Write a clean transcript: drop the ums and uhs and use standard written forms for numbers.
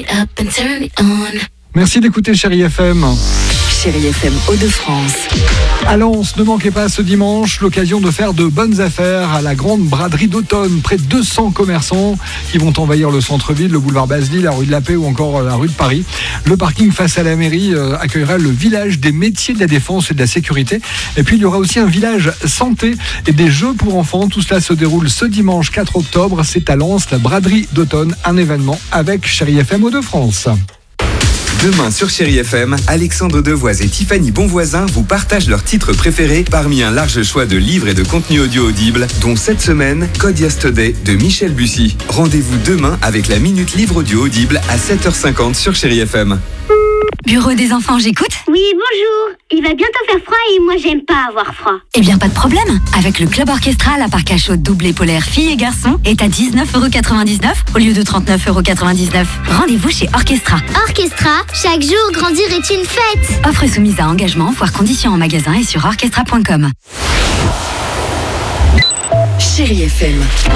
me up and turn me on. Merci d'écouter Chérie FM. Chérie FM Hauts-de-France. À Lens, ne manquez pas ce dimanche l'occasion de faire de bonnes affaires à la grande braderie d'automne. Près de 200 commerçants qui vont envahir le centre-ville, le boulevard Basely, la rue de la Paix ou encore la rue de Paris. Le parking face à la mairie accueillera le village des métiers de la défense et de la sécurité. Et puis il y aura aussi un village santé et des jeux pour enfants. Tout cela se déroule ce dimanche 4 octobre. C'est à Lens, la braderie d'automne, un événement avec Chérie FM Hauts-de-France. Demain sur Chérie FM, Alexandre Devoise et Tiffany Bonvoisin vous partagent leurs titres préférés parmi un large choix de livres et de contenus audio audibles, dont cette semaine, Code Yesterday de Michel Bussy. Rendez-vous demain avec la Minute Livre Audio Audible à 7h50 sur Chérie FM. Bureau des enfants, j'écoute. Oui, bonjour. Il va bientôt faire froid et moi j'aime pas avoir froid. Eh bien, pas de problème. Avec le club orchestral à parc à chaud double et polaire filles et garçons est à 19,99€ au lieu de 39,99€. Rendez-vous chez Orchestra. Orchestra, chaque jour grandir est une fête. Offre soumise à engagement, voire conditions en magasin et sur orchestra.com. Chérie FM.